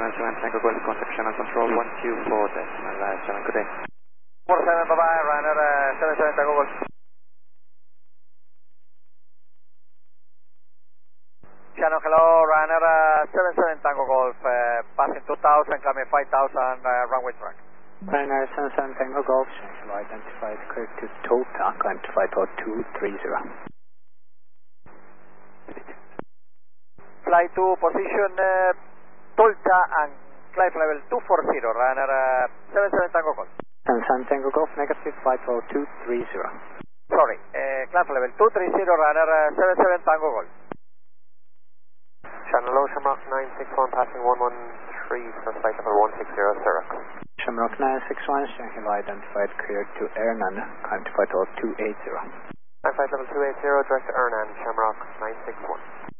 77 Tango Golf, contact Shannon Control 124.7, good day. 47, bye-bye, Ryanair 77 Tango Golf. Shannon, hello, Ryanair 77 Tango Golf, passing 2000, climbing 5000, runway track. Ryanair 77 Tango Golf, hello, identified clear to Tulta, climb to flight level 230. Fly to position Tulta and climb level 240, Ryanair 77 Tango Golf. 77 Tango Golf, negative, flight level 230. Sorry, climb level 230, Ryanair 77 Tango Golf. Shannon low, Shamrock 961, passing 113 for flight level 160, Zurich. Shamrock 961, Shanghai identified clear to Ernan, climb to flight level 280. And flight level 280, direct to Ernan, Shamrock 961.